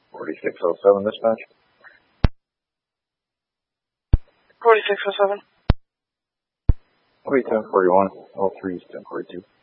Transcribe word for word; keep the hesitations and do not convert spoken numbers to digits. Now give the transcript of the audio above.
forty-six oh seven dispatch. forty-six oh seven. Okay, ten forty-one. Oh three is ten forty-two.